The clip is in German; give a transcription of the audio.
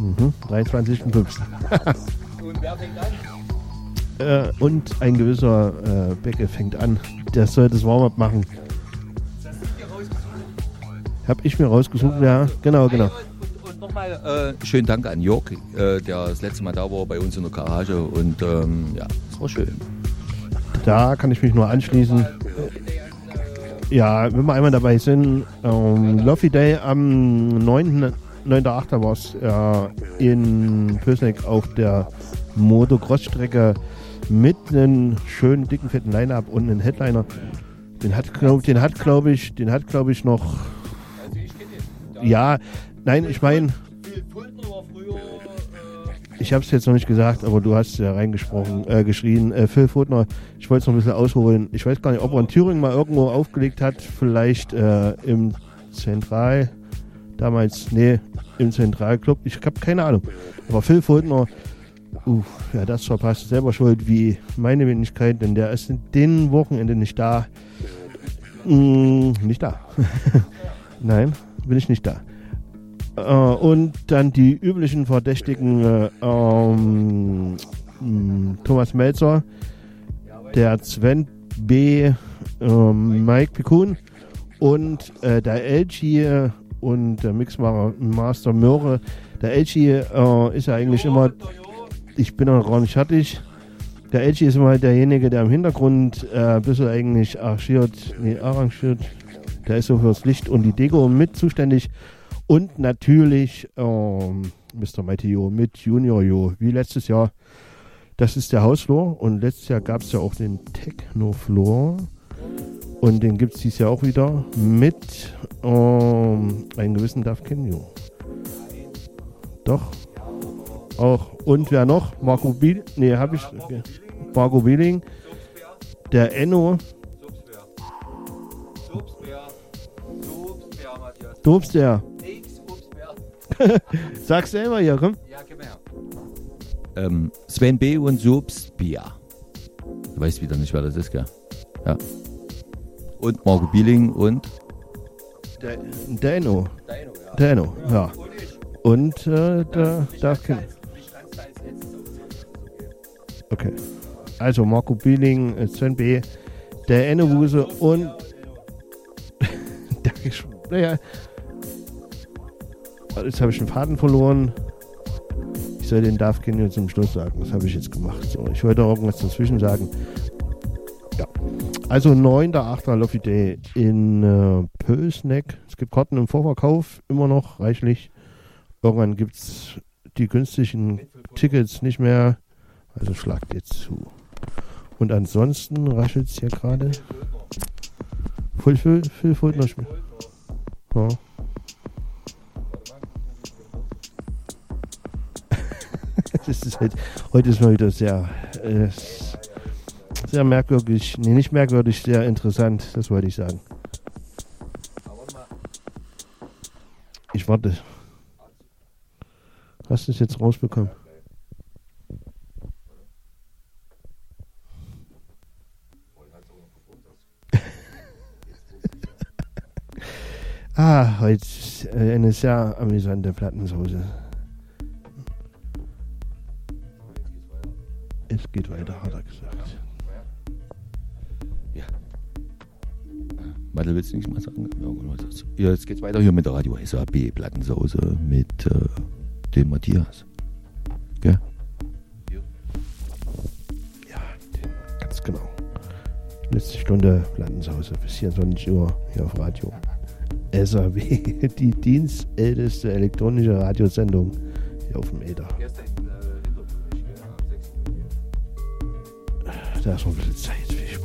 23.05. Und wer fängt an? Und ein gewisser Becke fängt an. Der soll das Warm-up machen. Hab ich mir rausgesucht, ja. Genau. Und nochmal schönen Dank an Jörg, der das letzte Mal da war bei uns in der Garage. Und ja, es war schön. Da kann ich mich nur anschließen. Ja, wenn wir einmal dabei sind, Lovely Day am 9.8. war es in Pößneck auf der Motocross-Strecke mit einem schönen, dicken, fetten Line-Up und einem Headliner. Den hat, glaube ich, noch... Ja, nein, ich meine... Ich habe es jetzt noch nicht gesagt, aber du hast ja geschrien. Phil Fultner, ich wollte es noch ein bisschen ausholen. Ich weiß gar nicht, ob er in Thüringen mal irgendwo aufgelegt hat. Vielleicht im Zentral... Damals, im Zentralclub. Ich habe keine Ahnung. Aber Phil Fultner, ja, das verpasst. Selber schuld wie meine Wenigkeit, denn der ist in den Wochenende nicht da. Nicht da. Nein, bin ich nicht da. Und dann die üblichen Verdächtigen Thomas Melzer, der Sven B., Mike Pikun und der LG und der Mixmaster Möhre. Der LG ist ja eigentlich immer, ich bin noch gar nicht fertig. Der LG ist immer derjenige, der im Hintergrund ein bisschen eigentlich arrangiert. Der ist so fürs Licht und die Deko mit zuständig. Und natürlich Mr. Mighty Jo mit Junior Jo, wie letztes Jahr. Das ist der Hausflur und letztes Jahr gab es ja auch den Techno-Floor. Und den gibt es dieses Jahr auch wieder mit einem gewissen Duff Kenyo. Doch. Auch. Und wer noch? Marco Bieling. Marco Bieling. Der Enno. Dobsbär. Sag's selber hier, komm. Ja, gib her. Sven B. und Subsbär. Du weißt wieder nicht, wer das ist, gell? Ja. Und Marco Bieling und der Enno. Der Enno, ja. Und der Kind. Okay. Also Marco Bieling, Sven B., der Enno Wuse und naja. Jetzt habe ich den Faden verloren. Ich soll den Darf Kenny zum Schluss sagen. Das habe ich jetzt gemacht. So, ich wollte auch irgendwas dazwischen sagen. Ja. Also 9.8. Lovely Day in Pößneck. Es gibt Karten im Vorverkauf, immer noch reichlich. Irgendwann gibt es die günstigen Tickets nicht mehr. Also schlagt jetzt zu. Und ansonsten raschelt es hier gerade. Viel Fultner spielen. Ja. Das ist halt, heute ist mal wieder sehr merkwürdig. Nee, nicht merkwürdig, sehr interessant. Das wollte ich sagen. Ich warte. Hast du es jetzt rausbekommen? Heute eine sehr amüsante Plattensoße. Es geht weiter, hat er gesagt. Ja. Warte, willst du nicht mal sagen? Ja, jetzt geht's weiter hier mit der Radio SAB Plattensoße mit dem Matthias. Gell? Ja, ganz genau. Letzte Stunde Plattensoße bis 24 Uhr hier auf Radio SAB, die dienstälteste elektronische Radiosendung hier auf dem Äther. Da ist noch ein bisschen Zeit.